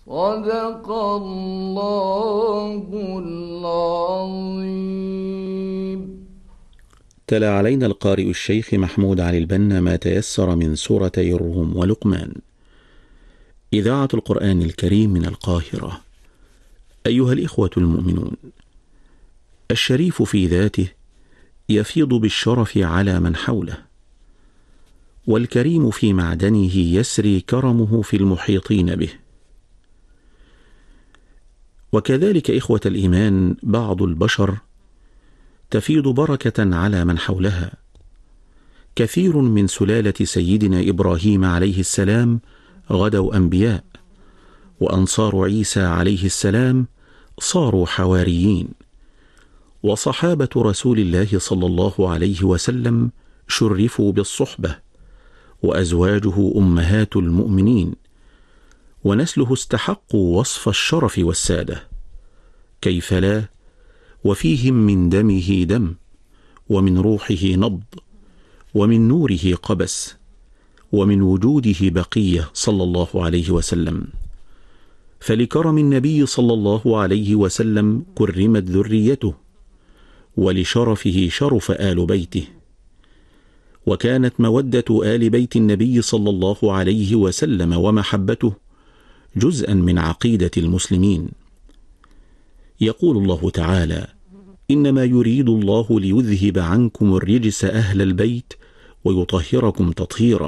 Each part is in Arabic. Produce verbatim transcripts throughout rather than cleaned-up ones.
صدق الله العظيم. تلا علينا القارئ الشيخ محمود علي البنا ما تيسر من سورتي الروم ولقمان. إذاعة القرآن الكريم من القاهرة. أيها الإخوة المؤمنون، الشريف في ذاته يفيض بالشرف على من حوله، والكريم في معدنه يسري كرمه في المحيطين به. وكذلك إخوة الإيمان بعض البشر تفيض بركة على من حولها. كثير من سلالة سيدنا إبراهيم عليه السلام غدوا أنبياء، وأنصار عيسى عليه السلام صاروا حواريين، وصحابة رسول الله صلى الله عليه وسلم شرفوا بالصحبة، وأزواجه أمهات المؤمنين، ونسله استحقوا وصف الشرف والسادة. كيف لا، وفيهم من دمه دم، ومن روحه نبض، ومن نوره قبس، ومن وجوده بقية صلى الله عليه وسلم. فلكرم النبي صلى الله عليه وسلم كرمت ذريته، ولشرفه شرف آل بيته. وكانت مودة آل بيت النبي صلى الله عليه وسلم ومحبته جزءا من عقيدة المسلمين. يقول الله تعالى: إنما يريد الله ليذهب عنكم الرجس أهل البيت ويطهركم تطهيرا.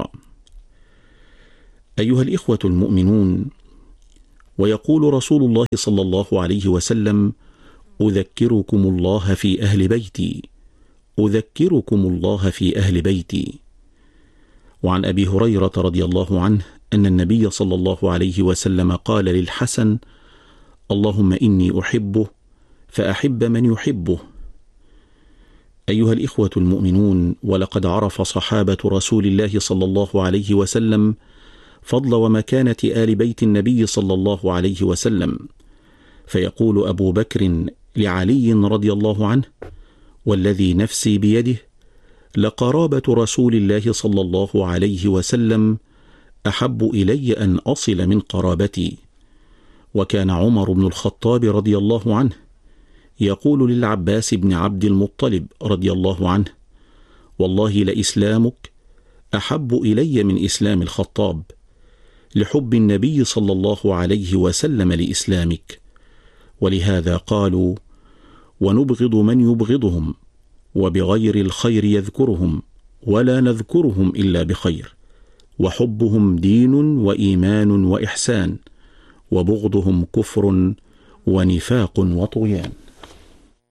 أيها الإخوة المؤمنون، ويقول رسول الله صلى الله عليه وسلم: أذكركم الله في أهل بيتي، أذكركم الله في أهل بيتي. وعن أبي هريرة رضي الله عنه أن النبي صلى الله عليه وسلم قال للحسن: اللهم إني أحبه فأحب من يحبه. أيها الإخوة المؤمنون، ولقد عرف صحابة رسول الله صلى الله عليه وسلم فضل ومكانة آل بيت النبي صلى الله عليه وسلم. فيقول أبو بكر لعلي رضي الله عنه: والذي نفسي بيده لقرابة رسول الله صلى الله عليه وسلم أحب إلي أن أصل من قرابتي. وكان عمر بن الخطاب رضي الله عنه يقول للعباس بن عبد المطلب رضي الله عنه: والله لإسلامك أحب إلي من إسلام الخطاب، لحب النبي صلى الله عليه وسلم لإسلامك. ولهذا قالوا: ونبغض من يبغضهم، وبغير الخير يذكرهم، ولا نذكرهم إلا بخير، وحبهم دين وإيمان وإحسان، وبغضهم كفر ونفاق وطغيان.